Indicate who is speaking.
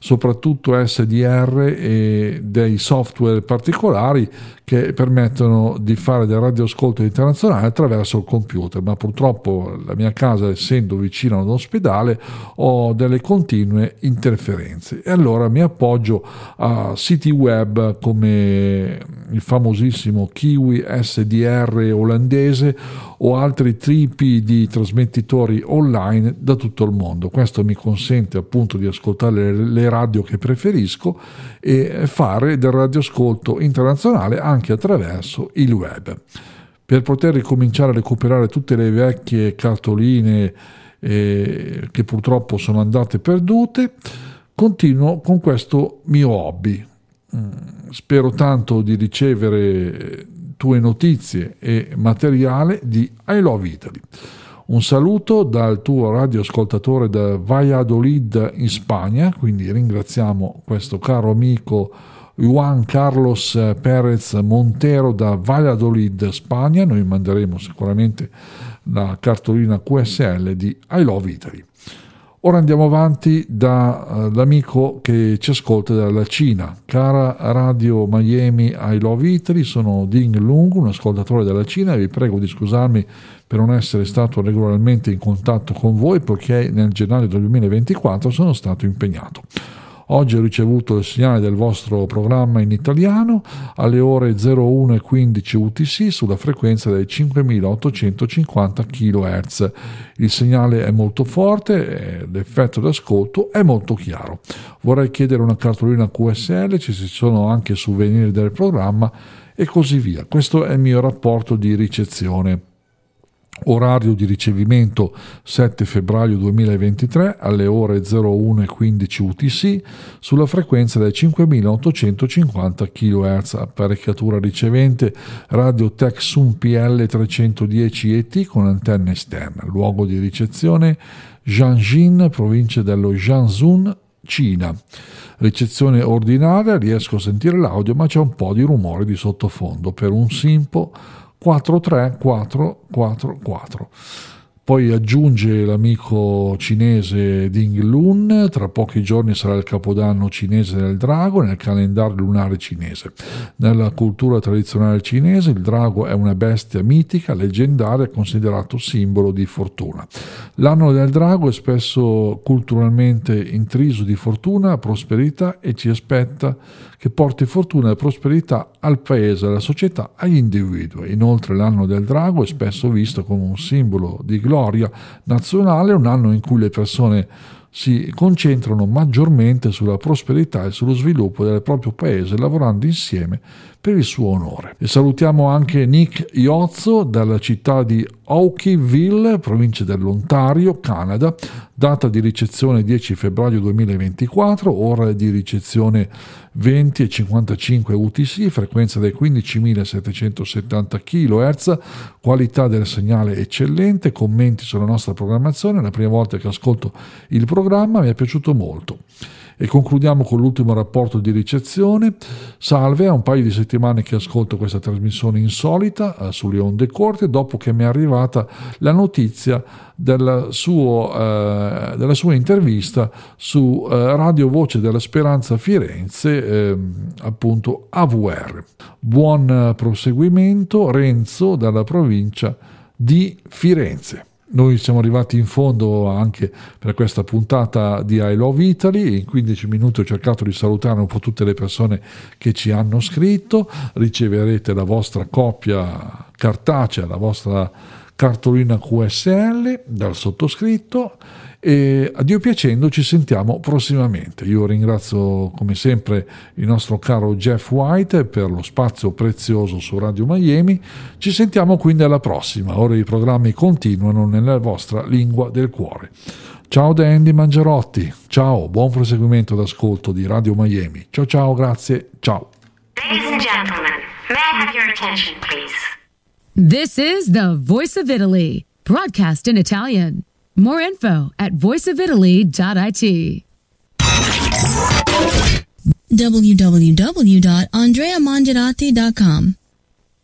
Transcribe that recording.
Speaker 1: soprattutto SDR e dei software particolari che permettono di fare del radioascolto internazionale attraverso il computer, ma purtroppo la mia casa, essendo vicino ad un ospedale, ho delle continue interferenze e allora mi appoggio a siti web come il famosissimo Kiwi SDR olandese o altri tipi di trasmettitori online da tutto il mondo. Questo mi consente appunto di ascoltare le radio che preferisco e fare del radioascolto internazionale anche attraverso il web. Per poter ricominciare a recuperare tutte le vecchie cartoline che purtroppo sono andate perdute, continuo con questo mio hobby. Spero tanto di ricevere tue notizie e materiale di I Love Italy. Un saluto dal tuo radioascoltatore da Valladolid in Spagna, quindi ringraziamo questo caro amico Juan Carlos Perez Montero da Valladolid, Spagna. Noi manderemo sicuramente la cartolina QSL di I Love Italy. Ora andiamo avanti dall'amico che ci ascolta dalla Cina. Cara Radio Miami I Love Italy, sono Ding Lung, un ascoltatore dalla Cina, e vi prego di scusarmi per non essere stato regolarmente in contatto con voi perché nel gennaio del 2024 sono stato impegnato. Oggi ho ricevuto il segnale del vostro programma in italiano alle ore 01:15 UTC sulla frequenza dei 5850 kHz. Il segnale è molto forte e l'effetto d'ascolto è molto chiaro. Vorrei chiedere una cartolina QSL, ci sono anche souvenir del programma e così via. Questo è il mio rapporto di ricezione. Orario di ricevimento 7 febbraio 2023 alle ore 01:15 UTC sulla frequenza dei 5850 kHz. Apparecchiatura ricevente Radio Tecsun PL310 ET con antenna esterna. Luogo di ricezione Jiangxin, provincia dello Jiangsu, Cina. Ricezione ordinaria, riesco a sentire l'audio ma c'è un po' di rumore di sottofondo per un Simpo 43444. Poi aggiunge l'amico cinese Ding Lun: tra pochi giorni sarà il capodanno cinese del drago nel calendario lunare cinese. Nella cultura tradizionale cinese il drago è una bestia mitica, leggendaria, considerato simbolo di fortuna. L'anno del drago è spesso culturalmente intriso di fortuna, prosperità e ci aspetta che porti fortuna e prosperità al paese, alla società, agli individui. Inoltre l'anno del drago è spesso visto come un simbolo di gloria nazionale, un anno in cui le persone si concentrano maggiormente sulla prosperità e sullo sviluppo del proprio paese, lavorando insieme per il suo onore. E salutiamo anche Nick Iozzo dalla città di Oakville, provincia dell'Ontario, Canada. Data di ricezione 10 febbraio 2024, ora di ricezione 20:55 UTC, frequenza dei 15.770 kHz, qualità del segnale eccellente, commenti sulla nostra programmazione. È la prima volta che ascolto il programma, mi è piaciuto molto. E concludiamo con l'ultimo rapporto di ricezione. Salve, è un paio di settimane che ascolto questa trasmissione insolita sulle onde corte dopo che mi è arrivata la notizia della sua intervista su Radio Voce della Speranza Firenze, appunto AVR. Buon proseguimento, Renzo dalla provincia di Firenze. Noi siamo arrivati in fondo anche per questa puntata di I Love Italy. In 15 minuti ho cercato di salutare un po' tutte le persone che ci hanno scritto. Riceverete la vostra copia cartacea, la vostra cartolina QSL dal sottoscritto e a Dio piacendo ci sentiamo prossimamente. Io ringrazio come sempre il nostro caro Jeff White per lo spazio prezioso su Radio Miami. Ci sentiamo quindi alla prossima. Ora i programmi continuano nella vostra lingua del cuore. Ciao da Andy Mangerotti, ciao, buon proseguimento d'ascolto di Radio Miami. Ciao ciao, grazie, ciao.
Speaker 2: Ladies and gentlemen, may I have your attention please?
Speaker 3: This is the Voice of Italy, broadcast in Italian. More info at voiceofitaly.it.
Speaker 4: www.andreamangiarati.com